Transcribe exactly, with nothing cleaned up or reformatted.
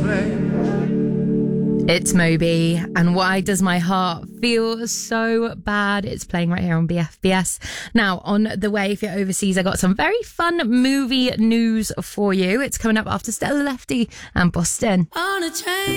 It's Moby, and why does my heart feel so bad? It's playing right here on B F B S. Now, on the way, if you're overseas, I got some very fun movie news for you. It's coming up after Stella Lefty and Boston. On a train.